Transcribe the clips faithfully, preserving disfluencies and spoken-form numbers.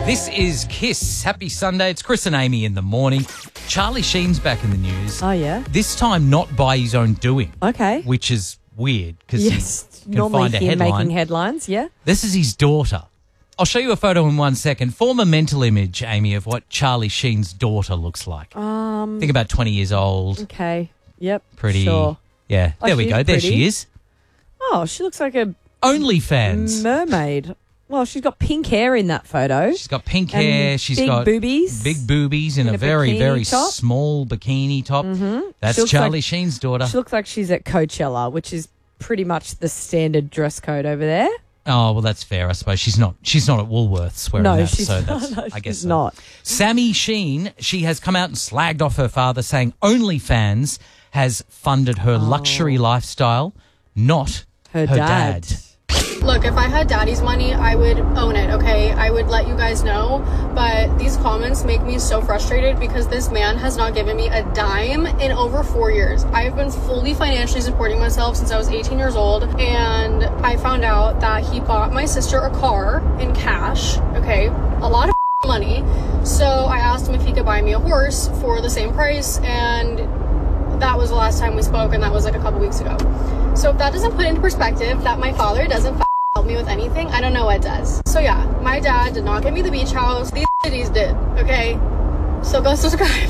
This is Kiss. Happy Sunday. It's Chris and Amy in the morning. Charlie Sheen's back in the news. Oh, yeah? This time not by his own doing. Okay. Which is weird because Yes, you can normally find a him headline. making headlines, yeah? This is his daughter. I'll show you a photo in one second. Form a mental image, Amy, of what Charlie Sheen's daughter looks like. Um. Think about twenty years old. Okay. Yep. Pretty. Sure. Yeah. Oh, There we she's go. There pretty. she is. Oh, she looks like a OnlyFans. mermaid. Well, she's got pink hair in that photo. She's got pink And hair. She's big got boobies. big boobies in, In a, a very, bikini very top. small bikini top. Mm-hmm. That's She looks Charlie like- Sheen's daughter. She looks like she's at Coachella, which is pretty much the standard dress code over there. Oh, well, that's fair, I suppose. She's not She's not at Woolworths wearing No, that, she's so not. that's, No, I guess she's so. not. Sammy Sheen, she has come out and slagged off her father, saying OnlyFans has funded her luxury lifestyle, not Her, her dad. dad. Look, if I had daddy's money, I would own it, okay? I would let you guys know, but these comments make me so frustrated because this man has not given me a dime in over four years. I've been fully financially supporting myself since I was eighteen years old, and I found out that he bought my sister a car in cash, okay? A lot of money. So I asked him if he could buy me a horse for the same price, and that was the last time we spoke, and that was like a couple weeks ago. So if that doesn't put into perspective that my father doesn't f- help me with anything, I don't know what does. So yeah, my dad did not get me the beach house. These cities did, okay? So go subscribe.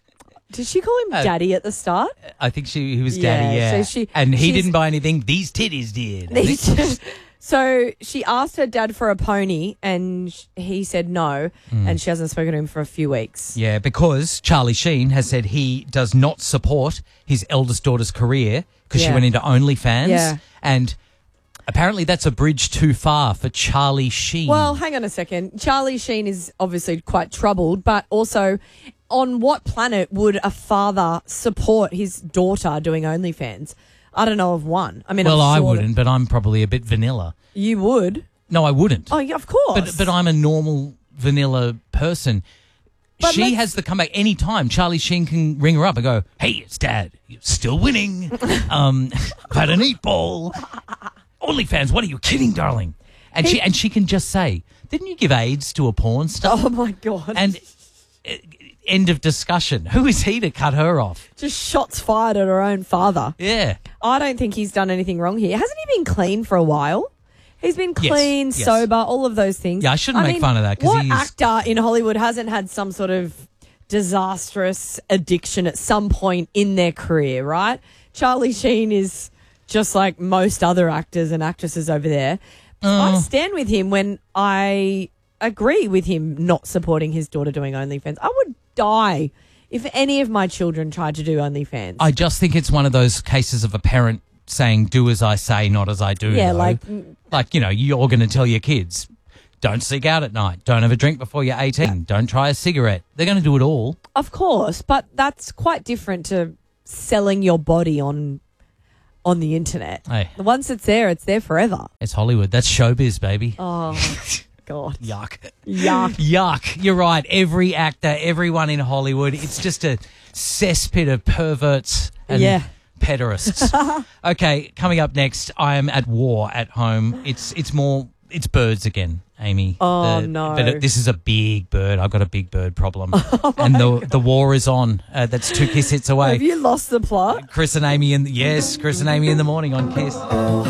Did she call him Uh, daddy at the start? I think she he was Yeah, daddy, yeah. so she- and he she's- didn't buy anything. These titties did. I think- So she asked her dad for a pony, and sh- he said no, and she hasn't spoken to him for a few weeks. Yeah, because Charlie Sheen has said he does not support his eldest daughter's career because she Yeah. went into OnlyFans. Yeah. And apparently that's a bridge too far for Charlie Sheen. Well, hang on a second. Charlie Sheen is obviously quite troubled, but also, on what planet would a father support his daughter doing OnlyFans? I don't know of one. I mean, well, I'm I sure wouldn't, but I'm probably a bit vanilla. that You would? No, I wouldn't. Oh, yeah, of course. But but I'm a normal vanilla person. But she let's- has the comeback any time. Charlie Sheen can ring her up and go, "Hey, it's Dad. You're still winning. um, I've had an eight ball. OnlyFans. What are you kidding, darling?" And she and she can just say, "Didn't you give AIDS to a porn star?" Oh my God! And uh, end of discussion. Who is he to cut her off? just shots fired at her own father. Yeah. I don't think he's done anything wrong here. Hasn't he been clean for a while? He's been Yes, clean, yes. sober, all of those things. Yeah, I shouldn't make fun of that 'cause what he's- actor in Hollywood hasn't had some sort of disastrous addiction at some point in their career, right? Charlie Sheen is just like most other actors and actresses over there. I stand with him when I agree with him not supporting his daughter doing OnlyFans. I would die if any of my children tried to do OnlyFans. I just think it's one of those cases of a parent saying, "Do as I say, not as I do." Yeah, though. like- like you know, you're going to tell your kids, "Don't sneak out at night. Don't have a drink before you're eighteen. Don't try a cigarette." They're going to do it all. Of course, but that's quite different to selling your body on on the internet. Hey. Once it's there, it's there forever. It's Hollywood. That's showbiz, baby. Oh, God. Yuck. Yuck. Yuck. You're right. Every actor, everyone in Hollywood, it's just a cesspit of perverts and Yeah. pederasts. Okay, coming up next, I am at war at home. It's it's more, it's birds again, Amy. Oh, no. But it, this is a big bird. I've got a big bird problem. and the the war is on. Uh, that's two Kiss hits away. Have you lost the plot? Chris and Amy in, yes, Chris and Amy in the morning on Kiss.